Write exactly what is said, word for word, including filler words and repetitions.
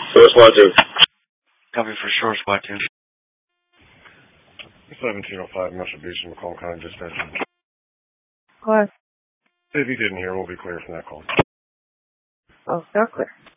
Shore Squad two. Copy for Shore Squad two. seventeen oh five, Metro Beach, Macomb County Dispatch. What? If you didn't hear, we'll be clear from that call. Oh, they're clear.